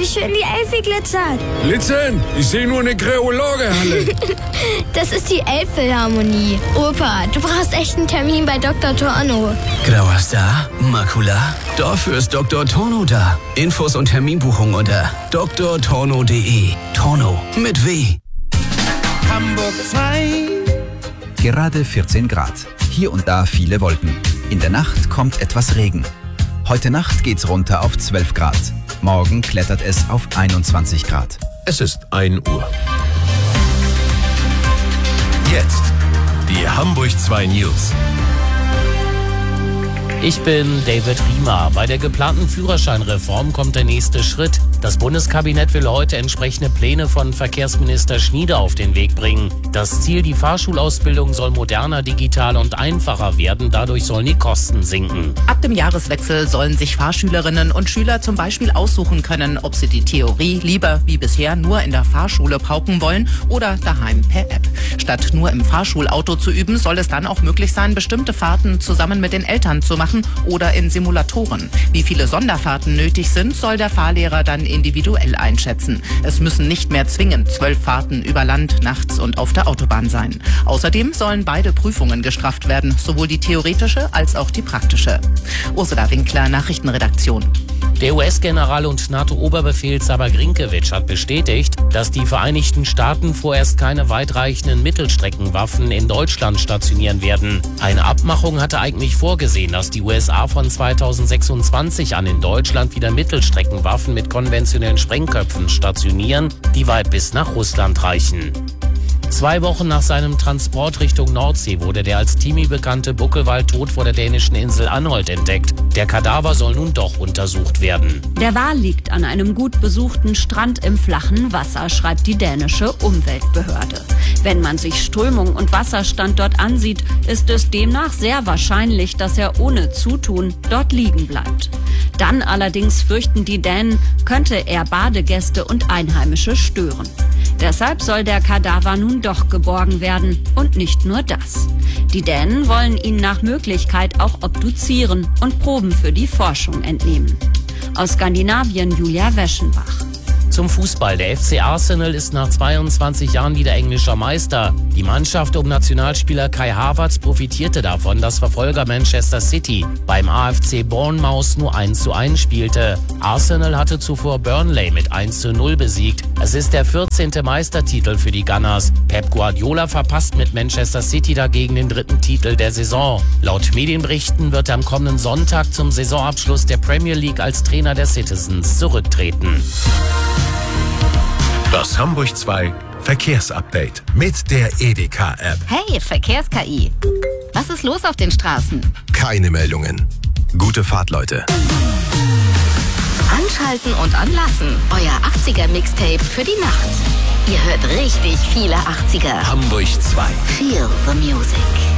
wie schön die Elfi glitzert. Glitzern? Ich sehe nur eine graue Lagerhalle. Das ist die Elbphilharmonie. Opa, du brauchst echt einen Termin bei Dr. Torno. Grauer Star? Makula? Dafür ist Dr. Torno da. Infos und Terminbuchung unter drtorno.de. Torno mit W. Hamburg 2. Gerade 14 Grad. Hier und da viele Wolken. In der Nacht kommt etwas Regen. Heute Nacht geht's runter auf 12 Grad. Morgen klettert es auf 21 Grad. Es ist 1 Uhr. Jetzt die Hamburg 2 News. Ich bin David Riemer. Bei der geplanten Führerscheinreform kommt der nächste Schritt. Das Bundeskabinett will heute entsprechende Pläne von Verkehrsminister Schnieder auf den Weg bringen. Das Ziel, die Fahrschulausbildung soll moderner, digital und einfacher werden. Dadurch sollen die Kosten sinken. Ab dem Jahreswechsel sollen sich Fahrschülerinnen und Schüler zum Beispiel aussuchen können, ob sie die Theorie lieber wie bisher nur in der Fahrschule pauken wollen oder daheim per App. Statt nur im Fahrschulauto zu üben, soll es dann auch möglich sein, bestimmte Fahrten zusammen mit den Eltern zu machen oder in Simulatoren. Wie viele Sonderfahrten nötig sind, soll der Fahrlehrer dann individuell einschätzen. Es müssen nicht mehr zwingend 12 Fahrten über Land, nachts und auf der Autobahn sein. Außerdem sollen beide Prüfungen gestrafft werden, sowohl die theoretische als auch die praktische. Ursula Winkler, Nachrichtenredaktion. Der US-General und NATO-Oberbefehlshaber Grinkiewicz hat bestätigt, dass die Vereinigten Staaten vorerst keine weitreichenden Mittelstreckenwaffen in Deutschland stationieren werden. Eine Abmachung hatte eigentlich vorgesehen, dass die USA von 2026 an in Deutschland wieder Mittelstreckenwaffen mit konventionellen Sprengköpfen stationieren, die weit bis nach Russland reichen. 2 Wochen nach seinem Transport Richtung Nordsee wurde der als Timi bekannte Buckelwal tot vor der dänischen Insel Anholt entdeckt. Der Kadaver soll nun doch untersucht werden. Der Wal liegt an einem gut besuchten Strand im flachen Wasser, schreibt die dänische Umweltbehörde. Wenn man sich Strömung und Wasserstand dort ansieht, ist es demnach sehr wahrscheinlich, dass er ohne Zutun dort liegen bleibt. Dann allerdings fürchten die Dänen, könnte er Badegäste und Einheimische stören. Deshalb soll der Kadaver nun doch geborgen werden. Und nicht nur das. Die Dänen wollen ihn nach Möglichkeit auch obduzieren und Proben für die Forschung entnehmen. Aus Skandinavien Julia Weschenbach. Zum Fußball. Der FC Arsenal ist nach 22 Jahren wieder englischer Meister. Die Mannschaft um Nationalspieler Kai Havertz profitierte davon, dass Verfolger Manchester City beim AFC Bournemouth nur 1:1 spielte. Arsenal hatte zuvor Burnley mit 1:0 besiegt. Es ist der 14. Meistertitel für die Gunners. Pep Guardiola verpasst mit Manchester City dagegen den 3. Titel der Saison. Laut Medienberichten wird er am kommenden Sonntag zum Saisonabschluss der Premier League als Trainer der Citizens zurücktreten. Das Hamburg 2 Verkehrsupdate mit der Edeka-App. Hey, Verkehrs-KI. Was ist los auf den Straßen? Keine Meldungen. Gute Fahrt, Leute. Anschalten und anlassen. Euer 80er-Mixtape für die Nacht. Ihr hört richtig viele 80er. Hamburg 2. Feel the music.